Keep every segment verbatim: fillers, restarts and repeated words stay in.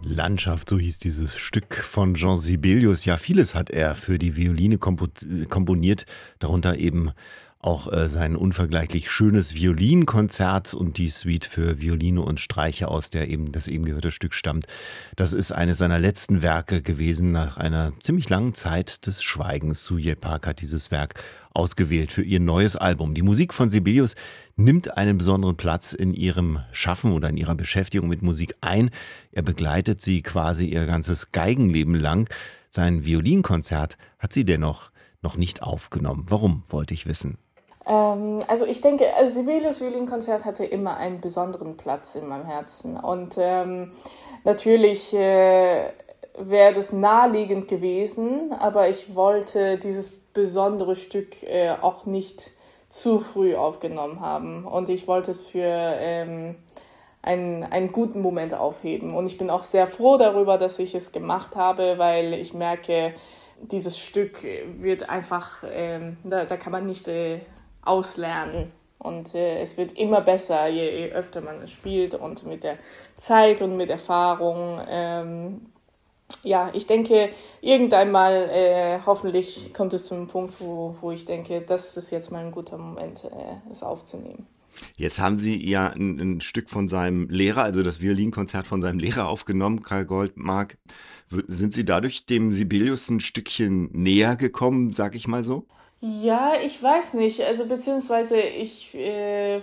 Landschaft, so hieß dieses Stück von Jean Sibelius. Ja, vieles hat er für die Violine kompo- komponiert, darunter eben auch äh, sein unvergleichlich schönes Violinkonzert und die Suite für Violine und Streicher, aus der eben das eben gehörte Stück stammt. Das ist eines seiner letzten Werke gewesen. Nach einer ziemlich langen Zeit des Schweigens. Suje Park hat dieses Werk ausgewählt für ihr neues Album. Die Musik von Sibelius nimmt einen besonderen Platz in ihrem Schaffen oder in ihrer Beschäftigung mit Musik ein. Er begleitet sie quasi ihr ganzes Geigenleben lang. Sein Violinkonzert hat sie dennoch noch nicht aufgenommen. Warum, wollte ich wissen. Ähm, also ich denke, also Sibelius Violinkonzert hatte immer einen besonderen Platz in meinem Herzen. Und ähm, natürlich äh, wäre das naheliegend gewesen, aber ich wollte dieses besondere Stück äh, auch nicht zu früh aufgenommen haben. Und ich wollte es für ähm, einen, einen guten Moment aufheben. Und ich bin auch sehr froh darüber, dass ich es gemacht habe, weil ich merke, dieses Stück wird einfach, ähm, da, da kann man nicht äh, auslernen. Und äh, es wird immer besser, je, je öfter man es spielt und mit der Zeit und mit Erfahrung. Ähm, ja, ich denke, irgendwann mal, äh, hoffentlich kommt es zu einem Punkt, wo, wo ich denke, das ist jetzt mal ein guter Moment, äh, es aufzunehmen. Jetzt haben Sie ja ein, ein Stück von seinem Lehrer, also das Violinkonzert von seinem Lehrer aufgenommen, Karl Goldmark. W- Sind Sie dadurch dem Sibelius ein Stückchen näher gekommen, sag ich mal so? Ja, ich weiß nicht, also beziehungsweise ich, äh,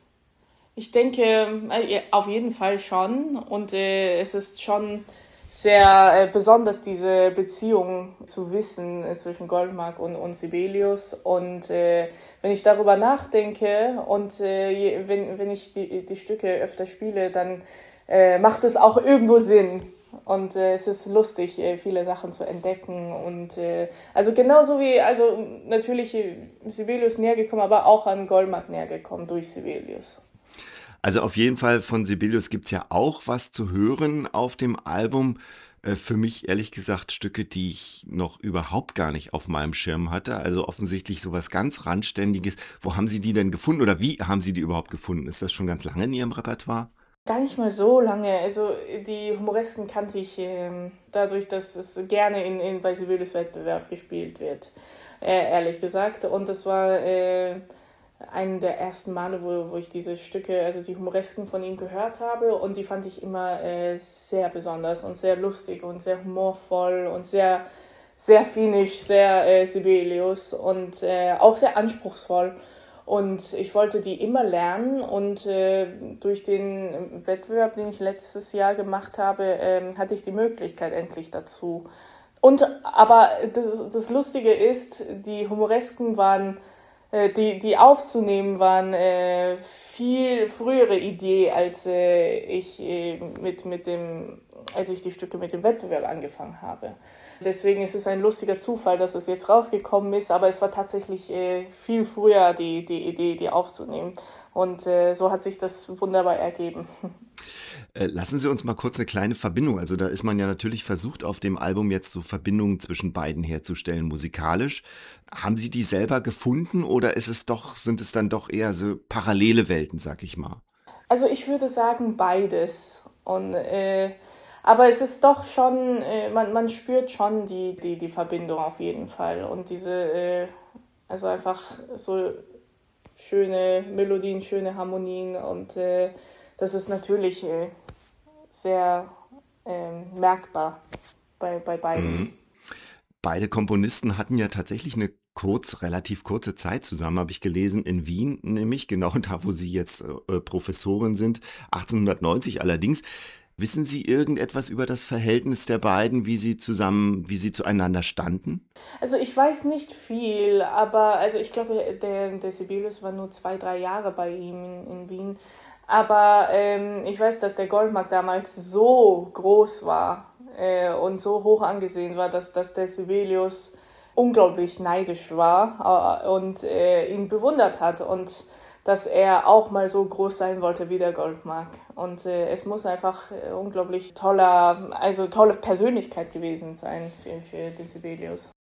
ich denke, äh, ja, auf jeden Fall schon. Und äh, es ist schon sehr äh, besonders, diese Beziehung zu wissen äh, zwischen Goldmark und, und Sibelius. Und äh, wenn ich darüber nachdenke und äh, je- wenn, wenn ich die, die Stücke öfter spiele, dann äh, macht es auch irgendwo Sinn. Und äh, es ist lustig, äh, viele Sachen zu entdecken. Und äh, also genauso wie, also natürlich äh, Sibelius näher gekommen, aber auch an Goldmark näher gekommen durch Sibelius. Also auf jeden Fall von Sibelius gibt's ja auch was zu hören auf dem Album. Äh, Für mich ehrlich gesagt Stücke, die ich noch überhaupt gar nicht auf meinem Schirm hatte. Also offensichtlich sowas ganz Randständiges. Wo haben Sie die denn gefunden oder wie haben Sie die überhaupt gefunden? Ist das schon ganz lange in Ihrem Repertoire? Gar nicht mal so lange. Also die Humoresken kannte ich ähm, dadurch, dass es gerne in, in, bei Sibelius Wettbewerb gespielt wird, äh, ehrlich gesagt. Und das war äh, einen der ersten Male, wo, wo ich diese Stücke, also die Humoresken von ihm gehört habe. Und die fand ich immer äh, sehr besonders und sehr lustig und sehr humorvoll und sehr, sehr finnisch, sehr äh, Sibelius und äh, auch sehr anspruchsvoll. Und ich wollte die immer lernen und äh, durch den Wettbewerb, den ich letztes Jahr gemacht habe, ähm, hatte ich die Möglichkeit endlich dazu. Und aber das, das Lustige ist, die Humoresken waren, äh, die, die aufzunehmen, waren äh, viel frühere Idee, als äh, ich äh, mit, mit dem, als ich die Stücke mit dem Wettbewerb angefangen habe. Deswegen ist es ein lustiger Zufall, dass es jetzt rausgekommen ist, aber es war tatsächlich äh, viel früher die, die Idee, die aufzunehmen. Und äh, so hat sich das wunderbar ergeben. Äh, Lassen Sie uns mal kurz eine kleine Verbindung. Also da ist man ja natürlich versucht, auf dem Album jetzt so Verbindungen zwischen beiden herzustellen, musikalisch. Haben Sie die selber gefunden oder ist es doch, sind es dann doch eher so parallele Welten, sag ich mal? Also ich würde sagen beides. Und, äh, aber es ist doch schon, äh, man, man spürt schon die, die, die Verbindung auf jeden Fall. Und diese, äh, also einfach so schöne Melodien, schöne Harmonien. Und äh, das ist natürlich äh, sehr ähm, merkbar bei, bei beiden. Mhm. Beide Komponisten hatten ja tatsächlich eine kurz, relativ kurze Zeit zusammen, habe ich gelesen, in Wien, nämlich genau da, wo Sie jetzt äh, Professorin sind, achtzehnhundertneunzig allerdings. Wissen Sie irgendetwas über das Verhältnis der beiden, wie sie zusammen, wie sie zueinander standen? Also ich weiß nicht viel, aber also ich glaube, der, der Sibelius war nur zwei, drei Jahre bei ihm in, in Wien. Aber ähm, ich weiß, dass der Goldmark damals so groß war äh, und so hoch angesehen war, dass, dass der Sibelius unglaublich neidisch war äh, und äh, ihn bewundert hat und dass er auch mal so groß sein wollte wie der Goldmark. Und äh, es muss einfach äh, unglaublich toller, also tolle Persönlichkeit gewesen sein für, für den Sibelius.